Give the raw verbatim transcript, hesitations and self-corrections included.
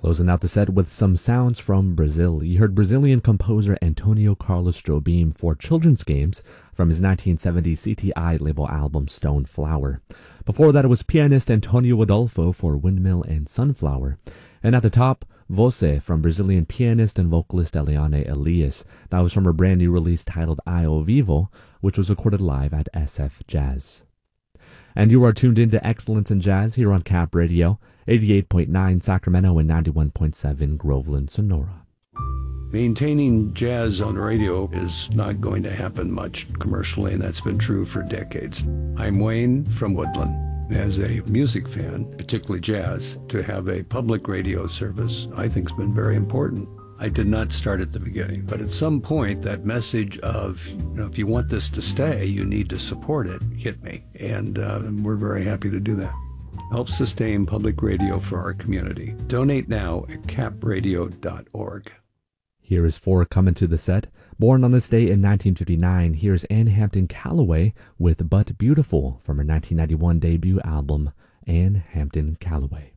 Closing out the set with some sounds from Brazil. You heard Brazilian composer Antonio Carlos Jobim for children's games from his nineteen seventy C T I label album Stone Flower. Before that, it was pianist Antonio Adolfo for Windmill and Sunflower. And at the top, Você from Brazilian pianist and vocalist Eliane Elias. That was from her brand new release titled Ao Vivo, which was recorded live at S F Jazz. And you are tuned in to Excellence in Jazz here on Cap Radio, eighty-eight point nine Sacramento and ninety-one point seven Groveland, Sonora. Maintaining jazz on radio is not going to happen much commercially, and that's been true for decades. I'm Wayne from Woodland. As a music fan, particularly jazz, to have a public radio service I think has been very important. I did not start at the beginning, but at some point that message of, you know, if you want this to stay, you need to support it, hit me. And uh, we're very happy to do that. Help sustain public radio for our community. Donate now at cap radio dot org. Here is four coming to the set. Born on this day in nineteen fifty-nine, here's Ann Hampton Callaway with But Beautiful from her nineteen ninety-one debut album, Ann Hampton Callaway.